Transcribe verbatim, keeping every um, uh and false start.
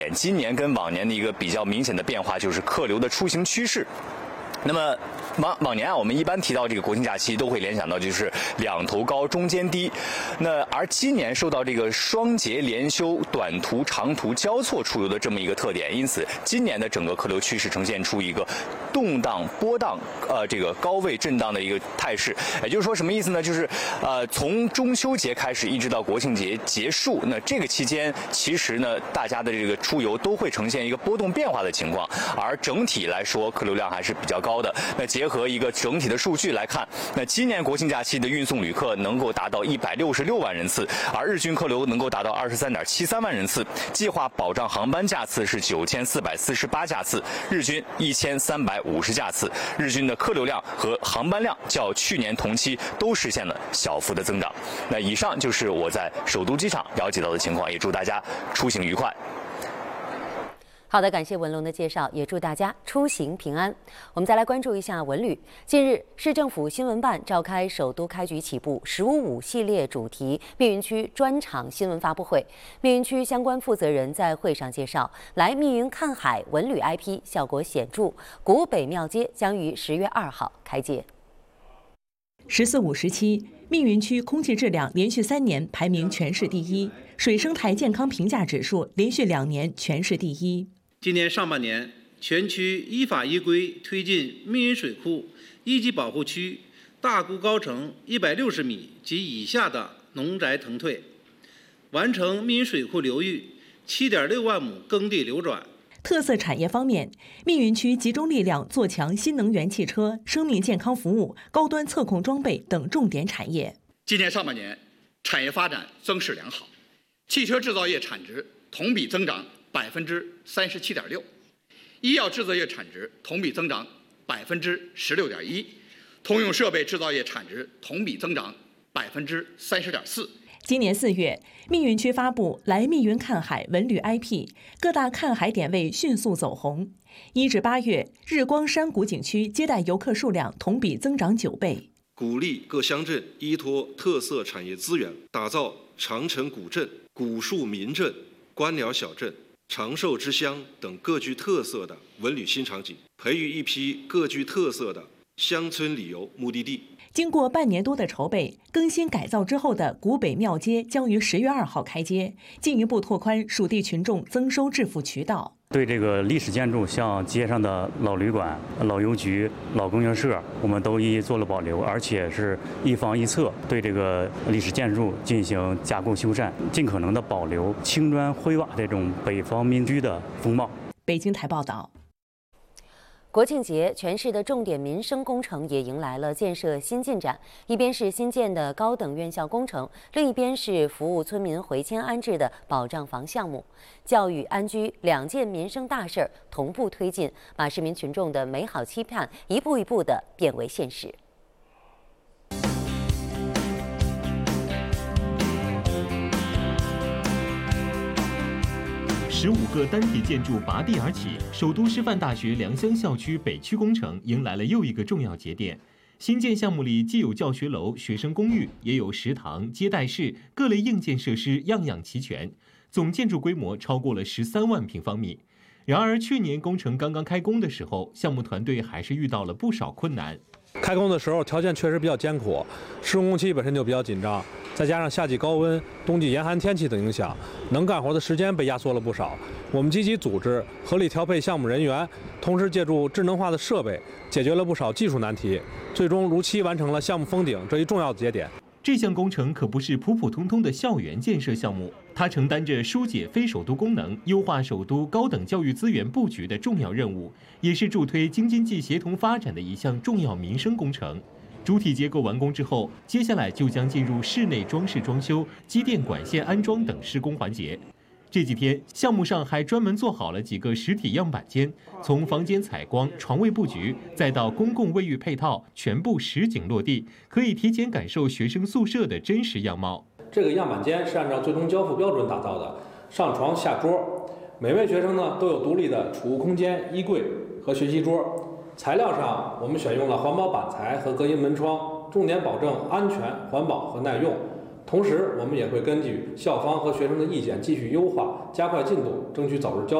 今年跟往年的一个比较明显的变化就是客流的出行趋势。那么往往年啊，我们一般提到这个国庆假期，都会联想到就是两头高中间低。那而今年受到这个双节连休、短途、长途交错出游的这么一个特点，因此今年的整个客流趋势呈现出一个动荡波荡，呃，这个高位震荡的一个态势。也就是说，什么意思呢？就是呃，从中秋节开始一直到国庆节结束，那这个期间其实呢，大家的这个出游都会呈现一个波动变化的情况，而整体来说，客流量还是比较高的。那结合一个整体的数据来看，那今年国庆假期的运送旅客能够达到一百六十六万人次，而日均客流能够达到二十三点七三万人次。计划保障航班架次是九千四百四十八架次，日均一千三百五十架次，日均的客流量和航班量较去年同期都实现了小幅的增长。那以上就是我在首都机场了解到的情况，也祝大家出行愉快。 好的，感谢文龙的介绍，也祝大家出行平安。我们再来关注一下文旅。近日，市政府新闻办召开首都开局起步“十五五”系列主题密云区专场新闻发布会。密云区相关负责人在会上介绍，来密云看海文旅 I P 效果显著，古北庙街将于十月二号开街。 十四五时期，密云区空气质量连续三年排名全市第一，水生态健康评价指数连续两年全市第一。 今年上半年，全区依法依规推进密云水库一级保护区大沽高程一百六十米及以下的农宅腾退，完成密云水库流域七点六万亩耕地流转。 特色产业方面，密云区集中力量做强新能源汽车、生命健康服务、高端测控装备等重点产业。 今年上半年，产业发展增势良好，汽车制造业产值同比增长百分之三十七点六，医药制造业产值同比增长百分之十六点一，通用设备制造业产值同比增长百分之三十点四。 今年四月，密云区发布“来密云看海”文旅 I P， 各大看海点位迅速走红。一至八月，日光山谷景区接待游客数量同比增长九倍。 鼓励各乡镇依托特色产业资源，打造长城古镇、古树民镇、观鸟小镇、长寿之乡等各具特色的文旅新场景，培育一批各具特色的乡村旅游目的地。 经过半年多的筹备，更新改造之后的古北庙街将于十月二号开街，进一步拓宽属地群众增收致富渠道。 对这个历史建筑，像街上的老旅馆、老邮局、老供应社，我们都一一做了保留，而且是一方一侧对这个历史建筑进行加固修缮，尽可能的保留青砖灰瓦这种北方民居的风貌。 北京台报道。 国庆节，全市的重点民生工程也迎来了建设新进展。一边是新建的高等院校工程，另一边是服务村民回迁安置的保障房项目。教育、安居两件民生大事儿同步推进，把市民群众的美好期盼一步一步地变为现实。 十五个单体建筑拔地而起，首都师范大学良乡校区北区工程迎来了又一个重要节点。新建项目里既有教学楼、学生公寓，也有食堂、接待室，各类硬件设施样样齐全，总建筑规模超过了十三万平方米。然而，去年工程刚刚开工的时候，项目团队还是遇到了不少困难。 开工的时候条件确实比较艰苦，施工期本身就比较紧张，再加上夏季高温、冬季严寒天气等影响，能干活的时间被压缩了不少。我们积极组织、合理调配项目人员，同时借助智能化的设备，解决了不少技术难题，最终如期完成了项目封顶这一重要的节点。 这项工程可不是普普通通的校园建设项目，它承担着疏解非首都功能、优化首都高等教育资源布局的重要任务，也是助推京津冀协同发展的一项重要民生工程。主体结构完工之后，接下来就将进入室内装饰装修、机电管线安装等施工环节。这几天，项目上还专门做好了几个实体样板间，从房间采光、床位布局，再到公共卫浴配套，全部实景落地，可以提前感受学生宿舍的真实样貌。 这个样板间是按照最终交付标准打造的，上床下桌，每位学生呢都有独立的储物空间、衣柜和学习桌。材料上，我们选用了环保板材和隔音门窗，重点保证安全、环保和耐用。 同时，我们也会根据校方和学生的意见继续优化，加快进度，争取早日交。